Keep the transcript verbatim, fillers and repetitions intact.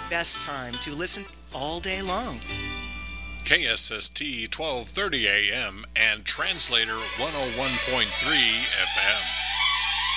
best time to listen all day long. K S S T twelve thirty A M and Translator one oh one point three F M.